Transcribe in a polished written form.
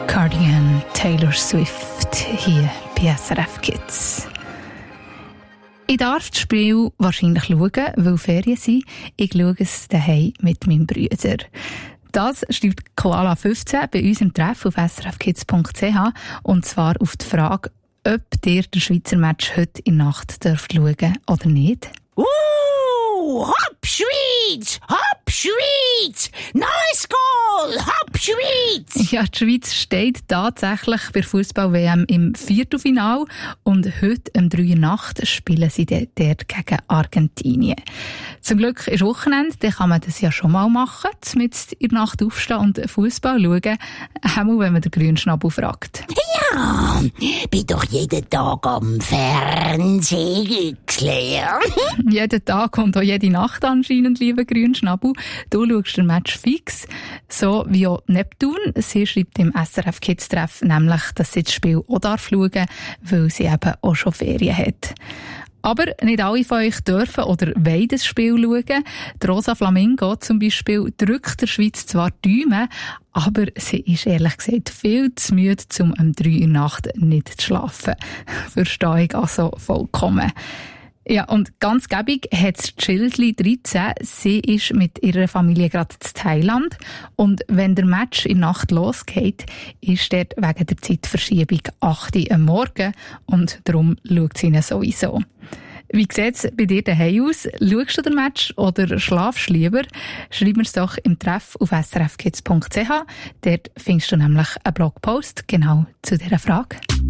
Cardigan, Taylor Swift hier bei SRF Kids. Ich darf das Spiel wahrscheinlich schauen, weil Ferien sind. Ich schaue es daheim mit meinem Bruder. Das schreibt Koala 15 bei uns im Treff auf srfkids.ch und zwar auf die Frage, ob ihr den Schweizer Match heute in der Nacht dürft schauen oder nicht. Hopp Schweiz! Hopp Schweiz! Nice goal! Hopp Schweiz! Ja, die Schweiz steht tatsächlich bei Fußball-WM im Viertelfinale und heute um 3 Uhr Nacht spielen sie dort gegen Argentinien. Zum Glück ist Wochenende, dann kann man das ja schon mal machen, mit in der Nacht aufstehen und Fußball schauen, auch wenn man den Grünschnabel fragt. Ja, bin doch jeden Tag am Fernsehen geklärt. Jeden Tag und auch jede Nacht anscheinend, lieber Grünschnabel. Du schaust den Match fix, so wie auch Neptun. Sie schreibt im SRF Kids Treff nämlich, dass sie das Spiel auch schauen darf, weil sie eben auch schon Ferien hat. Aber nicht alle von euch dürfen oder wollen das Spiel schauen. Die Rosa Flamingo zum Beispiel drückt der Schweiz zwar die Daumen, aber sie ist ehrlich gesagt viel zu müde, um um 3 Uhr Nacht nicht zu schlafen. Verstehe ich also vollkommen. Ja, und ganz gäbig hat das Childli 13. Sie ist mit ihrer Familie gerade in Thailand. Und wenn der Match in der Nacht losgeht, ist dort wegen der Zeitverschiebung 8 Uhr am Morgen. Und darum schaut sie ihn sowieso. Wie sieht es bei dir daheim aus? Schaust du den Match oder schlafst du lieber? Schreib mir's doch im Treff auf srfkids.ch. Dort findest du nämlich einen Blogpost genau zu dieser Frage.